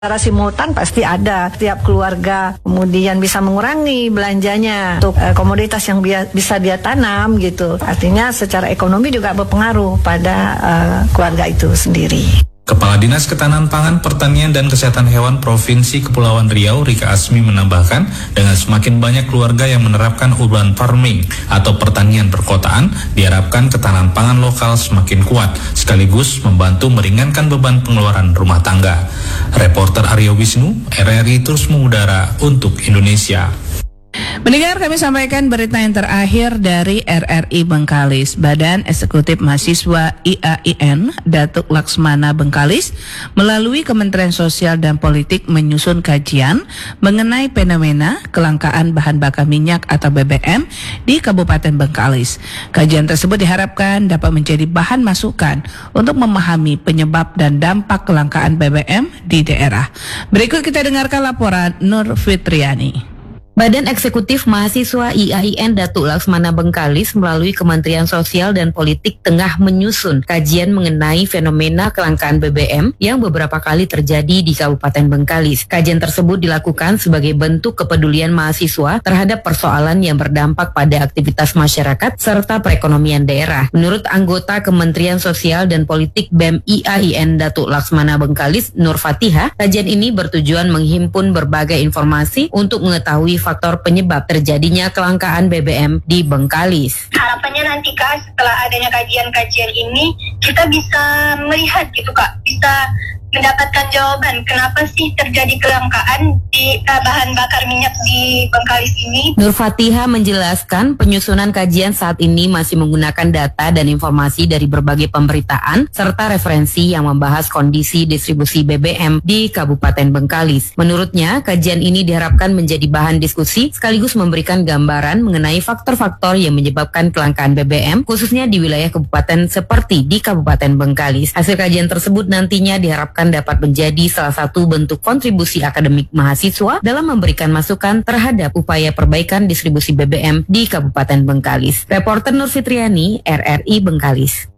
Secara simultan pasti ada, tiap keluarga kemudian bisa mengurangi belanjanya untuk komoditas yang bisa dia tanam gitu. Artinya secara ekonomi juga berpengaruh pada keluarga itu sendiri. Kepala Dinas Ketahanan Pangan, Pertanian dan Kesehatan Hewan Provinsi Kepulauan Riau, Rika Asmi menambahkan, dengan semakin banyak keluarga yang menerapkan urban farming atau pertanian perkotaan, diharapkan ketahanan pangan lokal semakin kuat, sekaligus membantu meringankan beban pengeluaran rumah tangga. Reporter Aryo Wisnu, RRI terus mengudara untuk Indonesia. Mendengar, kami sampaikan berita yang terakhir dari RRI Bengkalis. Badan Eksekutif Mahasiswa IAIN Datuk Laksmana Bengkalis melalui Kementerian Sosial dan Politik menyusun kajian mengenai fenomena kelangkaan bahan bakar minyak atau BBM di Kabupaten Bengkalis. Kajian tersebut diharapkan dapat menjadi bahan masukan untuk memahami penyebab dan dampak kelangkaan BBM di daerah. Berikut kita dengarkan laporan Nur Fitriani. Badan Eksekutif Mahasiswa IAIN Datuk Laksmana Bengkalis melalui Kementerian Sosial dan Politik tengah menyusun kajian mengenai fenomena kelangkaan BBM yang beberapa kali terjadi di Kabupaten Bengkalis. Kajian tersebut dilakukan sebagai bentuk kepedulian mahasiswa terhadap persoalan yang berdampak pada aktivitas masyarakat serta perekonomian daerah. Menurut anggota Kementerian Sosial dan Politik BEM IAIN Datuk Laksmana Bengkalis, Nur Fatihah, kajian ini bertujuan menghimpun berbagai informasi untuk mengetahui faktor penyebab terjadinya kelangkaan BBM di Bengkalis. Harapannya nanti Kak, setelah adanya kajian-kajian ini, kita bisa melihat gitu Kak, bisa mendapatkan jawaban kenapa sih terjadi kelangkaan di bahan bakar minyak di Bengkalis ini. Nur Fatihah menjelaskan penyusunan kajian saat ini masih menggunakan data dan informasi dari berbagai pemberitaan serta referensi yang membahas kondisi distribusi BBM di Kabupaten Bengkalis. Menurutnya, kajian ini diharapkan menjadi bahan diskusi sekaligus memberikan gambaran mengenai faktor-faktor yang menyebabkan kelangkaan BBM khususnya di wilayah kabupaten seperti di Kabupaten Bengkalis. Hasil kajian tersebut nantinya diharapkan dapat menjadi salah satu bentuk kontribusi akademik mahasiswa dalam memberikan masukan terhadap upaya perbaikan distribusi BBM di Kabupaten Bengkalis. Reporter Nur Fitriani, RRI Bengkalis.